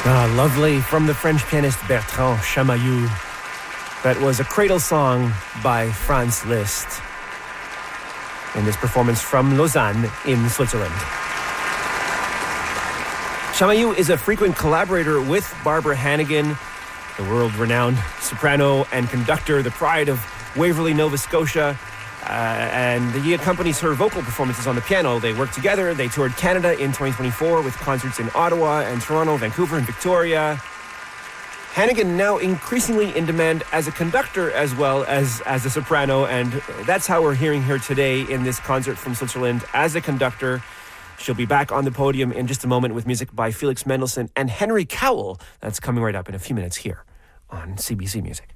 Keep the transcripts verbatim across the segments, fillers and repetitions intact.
Ah, lovely, from the French pianist Bertrand Chamayou. That was a cradle song by Franz Liszt in this performance from Lausanne in Switzerland. Chamayou is a frequent collaborator with Barbara Hannigan, the world-renowned soprano and conductor, the pride of Waverley, Nova Scotia. Uh, and he accompanies her vocal performances on the piano. They work together. They toured Canada in twenty twenty-four with concerts in Ottawa and Toronto, Vancouver, and Victoria. Hannigan now increasingly in demand as a conductor as well as as a soprano, and that's how we're hearing her today in this concert from Switzerland as a conductor. She'll be back on the podium in just a moment with music by Felix Mendelssohn and Henry Cowell. That's coming right up in a few minutes here on C B C Music.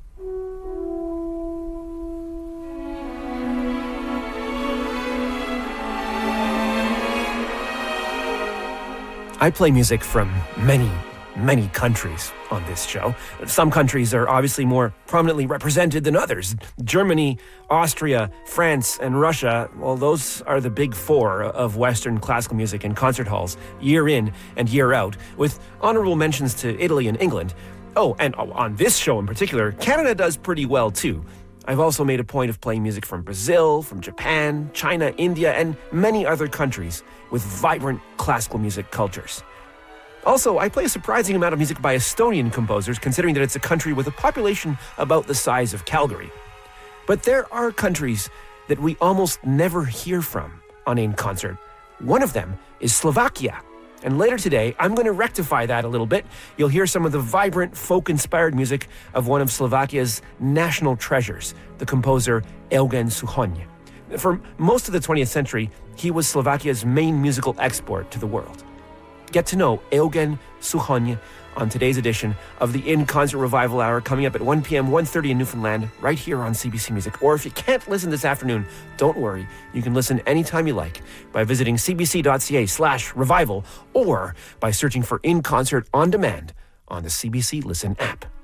I play music from many, many countries on this show. Some countries are obviously more prominently represented than others. Germany, Austria, France, and Russia, well, those are the big four of Western classical music in concert halls, year in and year out, with honorable mentions to Italy and England. Oh, and on this show in particular, Canada does pretty well too. I've also made a point of playing music from Brazil, from Japan, China, India, and many other countries with vibrant classical music cultures. Also, I play a surprising amount of music by Estonian composers, considering that it's a country with a population about the size of Calgary. But there are countries that we almost never hear from on In Concert. One of them is Slovakia. And later today, I'm going to rectify that a little bit. You'll hear some of the vibrant, folk-inspired music of one of Slovakia's national treasures, the composer Eugen Suchony. For most of the twentieth century, he was Slovakia's main musical export to the world. Get to know Eugen Suchony on today's edition of the In Concert Revival Hour, coming up at one p.m., one thirty in Newfoundland, right here on C B C Music. Or if you can't listen this afternoon, don't worry. You can listen anytime you like by visiting cbc.ca slash revival or by searching for In Concert on demand on the C B C Listen app.